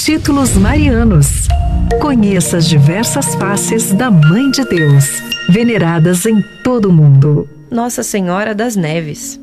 títulos marianos. Conheça as diversas faces da Mãe de Deus, veneradas em todo o mundo. Nossa Senhora das Neves.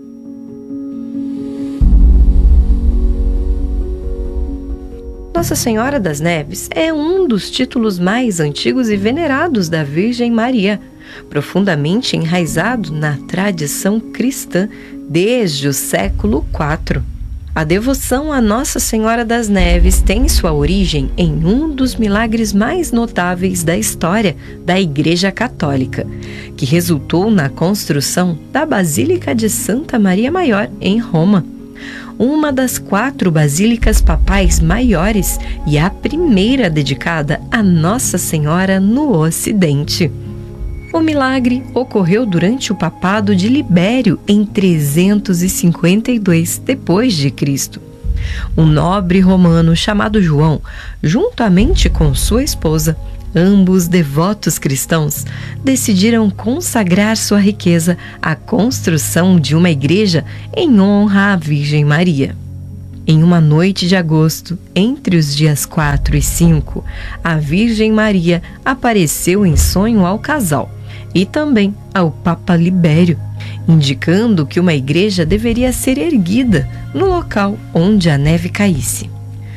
Nossa Senhora das Neves é um dos títulos mais antigos e venerados da Virgem Maria, profundamente enraizado na tradição cristã desde o século IV. A devoção a Nossa Senhora das Neves tem sua origem em um dos milagres mais notáveis da história da Igreja Católica, que resultou na construção da Basílica de Santa Maria Maior, em Roma, uma das 4 basílicas papais maiores e a primeira dedicada a Nossa Senhora no Ocidente. O milagre ocorreu durante o papado de Libério em 352 d.C. Um nobre romano chamado João, juntamente com sua esposa, ambos devotos cristãos, decidiram consagrar sua riqueza à construção de uma igreja em honra à Virgem Maria. Em uma noite de agosto, entre os dias 4 e 5, a Virgem Maria apareceu em sonho ao casal e também ao Papa Libério, indicando que uma igreja deveria ser erguida no local onde a neve caísse.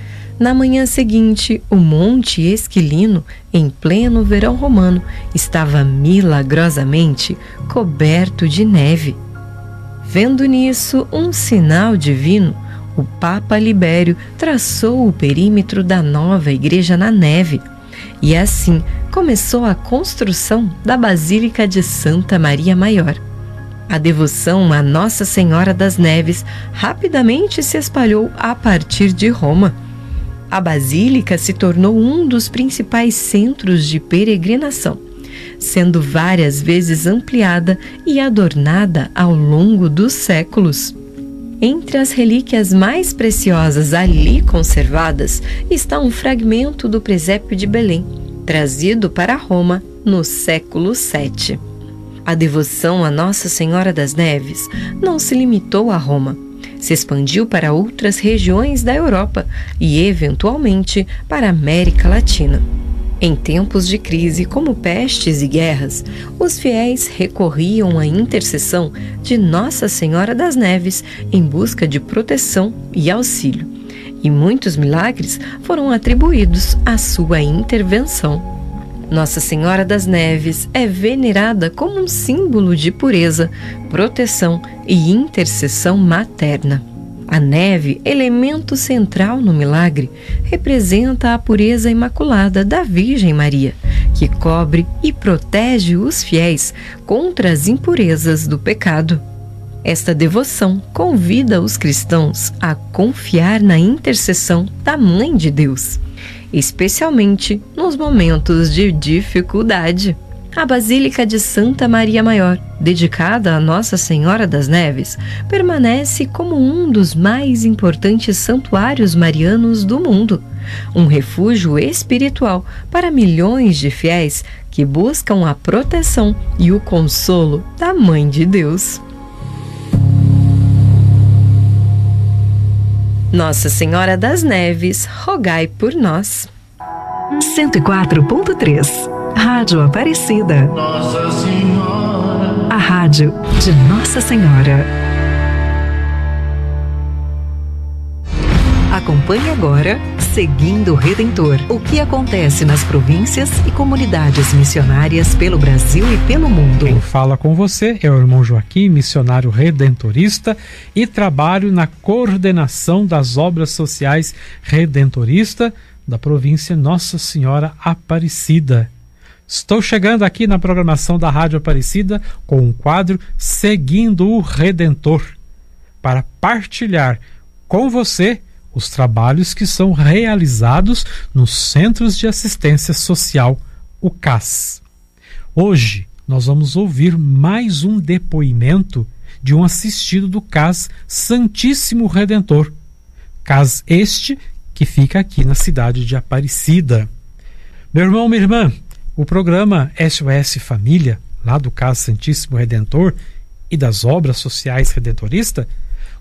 Na manhã seguinte, o Monte Esquilino, em pleno verão romano, estava milagrosamente coberto de neve. Vendo nisso um sinal divino, o Papa Libério traçou o perímetro da nova igreja na neve, e assim começou a construção da Basílica de Santa Maria Maior. A devoção a Nossa Senhora das Neves rapidamente se espalhou a partir de Roma. A Basílica se tornou um dos principais centros de peregrinação, sendo várias vezes ampliada e adornada ao longo dos séculos. Entre as relíquias mais preciosas ali conservadas está um fragmento do presépio de Belém, trazido para Roma no século VII. A devoção a Nossa Senhora das Neves não se limitou a Roma. Se expandiu para outras regiões da Europa e, eventualmente, para a América Latina. Em tempos de crise, como pestes e guerras, os fiéis recorriam à intercessão de Nossa Senhora das Neves em busca de proteção e auxílio, e muitos milagres foram atribuídos à sua intervenção. Nossa Senhora das Neves é venerada como um símbolo de pureza, proteção e intercessão materna. A neve, elemento central no milagre, representa a pureza imaculada da Virgem Maria, que cobre e protege os fiéis contra as impurezas do pecado. Esta devoção convida os cristãos a confiar na intercessão da Mãe de Deus, especialmente nos momentos de dificuldade. A Basílica de Santa Maria Maior, dedicada a Nossa Senhora das Neves, permanece como um dos mais importantes santuários marianos do mundo, um refúgio espiritual para milhões de fiéis que buscam a proteção e o consolo da Mãe de Deus. Nossa Senhora das Neves, rogai por nós. 104.3 Rádio Aparecida. Nossa Senhora. A rádio de Nossa Senhora. Acompanhe agora Seguindo o Redentor. O que acontece nas províncias e comunidades missionárias pelo Brasil e pelo mundo. Quem fala com você é o irmão Joaquim, missionário redentorista, e trabalho na coordenação das obras sociais redentorista da província Nossa Senhora Aparecida. Estou chegando aqui na programação da Rádio Aparecida com um quadro Seguindo o Redentor, para partilhar com você os trabalhos que são realizados nos Centros de Assistência Social, o CAS. Hoje nós vamos ouvir mais um depoimento de um assistido do CAS Santíssimo Redentor, CAS este que fica aqui na cidade de Aparecida. Meu irmão, minha irmã, o programa SOS Família, lá do CAS Santíssimo Redentor e das obras sociais redentoristas,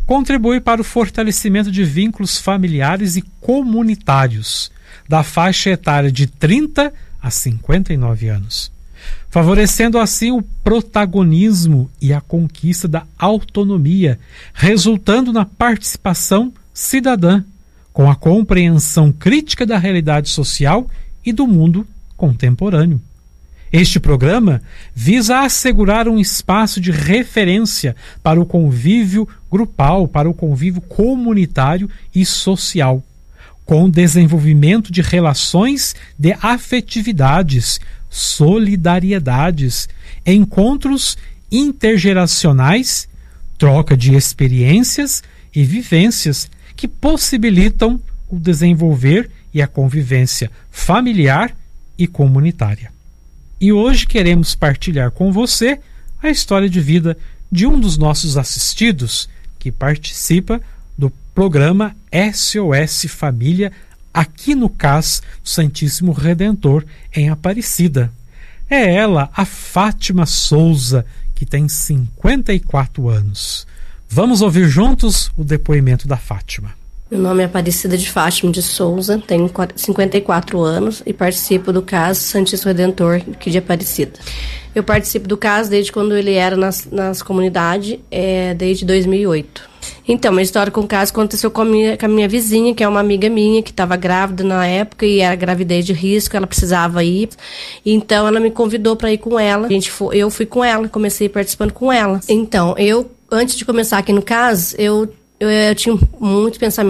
contribui para o fortalecimento de vínculos familiares e comunitários da faixa etária de 30 a 59 anos, favorecendo assim o protagonismo e a conquista da autonomia, resultando na participação cidadã, com a compreensão crítica da realidade social e do mundo contemporâneo. Este programa visa assegurar um espaço de referência para o convívio grupal, para o convívio comunitário e social, com desenvolvimento de relações de afetividades, solidariedades, encontros intergeracionais, troca de experiências e vivências que possibilitam o desenvolver e a convivência familiar e comunitária. E hoje queremos partilhar com você a história de vida de um dos nossos assistidos que participa do programa SOS Família aqui no CAS Santíssimo Redentor em Aparecida. É ela, a Fátima Souza, que tem 54 anos. Vamos ouvir juntos o depoimento da Fátima. Meu nome é Aparecida de Fátima de Souza, tenho 54 anos e participo do CAS Santíssimo Redentor aqui de Aparecida. Eu participo do CAS desde quando ele era nas comunidades, desde 2008. Então, minha história com o CAS aconteceu com a minha vizinha, que é uma amiga minha, que estava grávida na época e era gravidez de risco, ela precisava ir. Então, ela me convidou para ir com ela. Eu fui com ela, comecei participando com ela. Então, antes de começar aqui no CAS, eu tinha muitos pensamentos